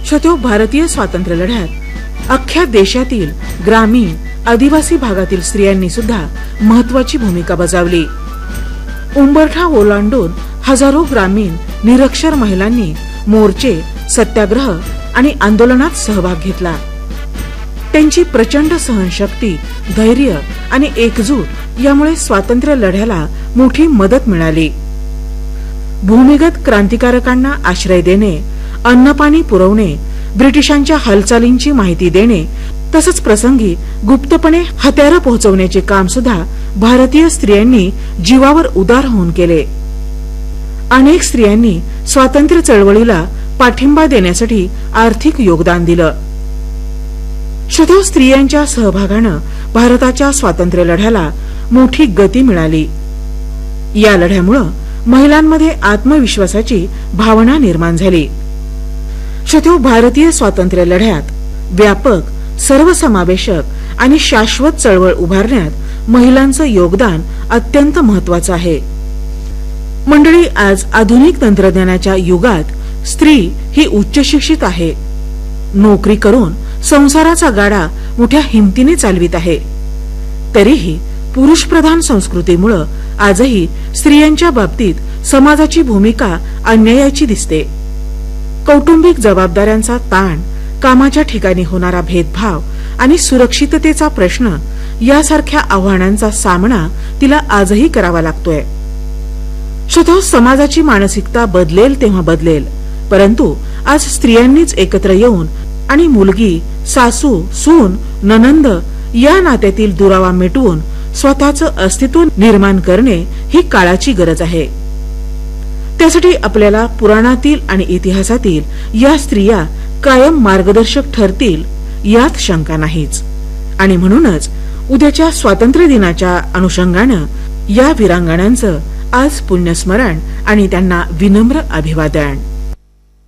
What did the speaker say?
श्रोत्यो, भारतीय स्वातंत्र्य लढ्यात अख्ख्या देशातील ग्रामीण आदिवासी भागातील स्त्रियांनी सुद्धा महत्वाची भूमिका बजावली. उंबरठा ओलांडून हजारो ग्रामीण निरक्षर महिलांनी मोर्चे, सत्याग्रह आणि आंदोलनात सहभाग घेतला. त्यांची प्रचंड सहनशक्ती, धैर्य आणि एकजूट यामुळे स्वातंत्र्य लढ्याला मोठी मदत मिळाली. भूमिगत क्रांतिकारकांना आश्रय देणे, अन्नपाणी पुरवणे, ब्रिटिशांच्या हालचालींची माहिती देणे तसंच प्रसंगी गुप्तपणे हत्यारं पोहोचवण्याचे काम सुद्धा भारतीय स्त्रियांनी जीवावर उदार होऊन केले. अनेक स्त्रियांनी स्वातंत्र्य चळवळीला पाठिंबा देण्यासाठी आर्थिक योगदान दिलं. श्रोत्यो, स्त्रियांच्या सहभागानं भारताच्या स्वातंत्र्य लढ्याला मोठी गती मिळाली. या लढ्यामुळे महिलांमध्ये आत्मविश्वासाची भावना निर्माण झाली. श्रोत्यो, भारतीय स्वातंत्र्य लढ्यात व्यापक, सर्वसमावेशक आणि शाश्वत चळवळ उभारण्यात महिलांचं योगदान अत्यंत महत्वाचं आहे. मंडळी, आज आधुनिक तंत्रज्ञानाच्या युगात स्त्री ही उच्च शिक्षित आहे. नोकरी करून संसाराचा गाडा मोठ्या हिमतीने चालवित आहे. तरीही पुरुषप्रधान संस्कृतीमुळे आजही स्त्रियांच्या बाबतीत समाजाची भूमिका अन्यायाची दिसते. कौटुंबिक जबाबदाऱ्यांचा ताण, कामाच्या ठिकाणी होणारा भेदभाव आणि सुरक्षिततेचा प्रश्न यासारख्या आव्हानांचा सामना तिला आजही करावा लागतोय. श्रोत्यो, समाजाची मानसिकता बदलेल तेव्हा बदलेल, परंतु आज स्त्रियांनीच एकत्र येऊन आणि मुलगी, सासू, सून, ननंद या नात्यातील दुरावा मिटवून स्वतःचं अस्तित्व निर्माण करणे ही काळाची गरज आहे. त्यासाठी आपल्याला पुराणातील आणि इतिहासातील या स्त्रिया कायम मार्गदर्शक ठरतील यात शंका नाहीच. आणि म्हणूनच उद्याच्या स्वातंत्र्य दिनाच्या अनुषंगानं या वीरांगणांचं आज पुण्यस्मरण आणि त्यांना विनम्र अभिवादन.